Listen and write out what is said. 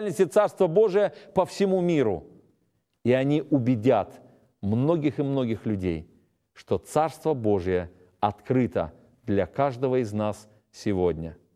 реальности Царства Божия по всему миру. И они убедят многих и многих людей, что Царство Божие открыто для каждого из нас сегодня.